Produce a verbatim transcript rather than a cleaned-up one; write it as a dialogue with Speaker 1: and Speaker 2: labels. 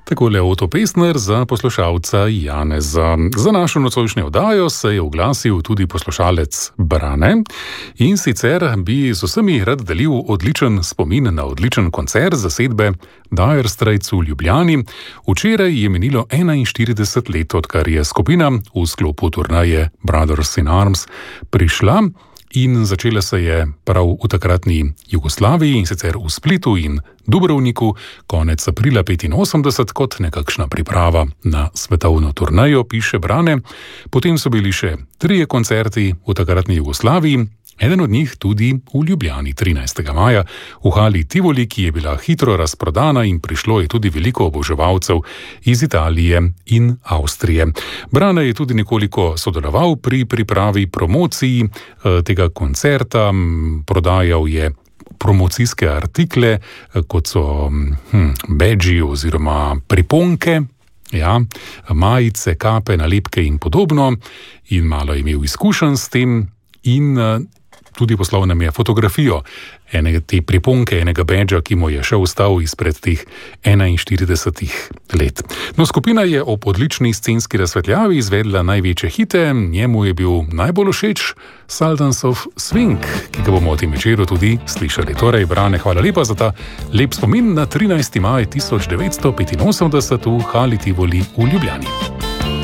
Speaker 1: Takole Oto Pestner za poslušalca Janeza. Za našo nocojšnjo oddajo se je oglasil tudi poslušalec Brane in sicer bi z vsemi rad delil odličen spomin na odličen koncert zasedbe Dire Straits v Ljubljani. Včeraj je minilo enainštirideset let, odkar je skupina v sklopu turneje Brothers in Arms prišla in začela se je prav v takratni Jugoslaviji, in sicer v Splitu in Dubrovniku konec aprila petinosemdeset kot nekakšna priprava na svetovno turnejo, piše Brane. Potem so bili še trije koncerti v takratni Jugoslaviji, eden od njih tudi v Ljubljani trinajstega maja v hali Tivoli, ki je bila hitro razprodana, in prišlo je tudi veliko oboževalcev iz Italije in Avstrije. Brane je tudi nekoliko sodeloval pri pripravi promociji tega koncerta, prodajal je promocijske artikle, kot so hm, badži oziroma priponke, ja, majice, kape, nalepke in podobno, in malo je imel izkušenj s tem in tudi poslal nam je fotografijo ene te priponke, enega badža, ki mu je še ostal izpred teh enainštiridesetih let. No, skupina je ob odlični scenski razsvetljavi izvedla največje hite, njemu je bil najbolj všeč Sultans of Swing, ki ga bomo v tem večeru tudi slišali. Torej, Brane, hvala lepa za ta lep spomin na trinajsti maj tisoč devetsto petinosemdeset v hali Tivoli v Ljubljani.